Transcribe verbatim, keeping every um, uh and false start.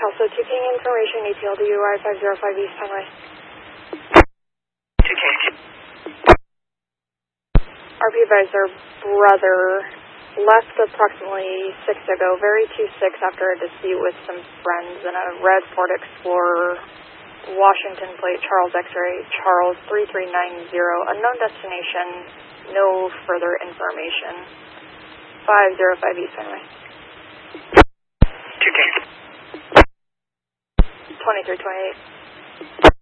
Kelso, two King information, A T L D U I five zero five East Fenway. two King. R P advisor, brother, left approximately six ago, very two six after a dispute with some friends in a red Ford Explorer, Washington plate, Charles X-ray, Charles three three nine zero, unknown destination, no further information. five zero five East Fenway. two King. twenty-three twenty-eight.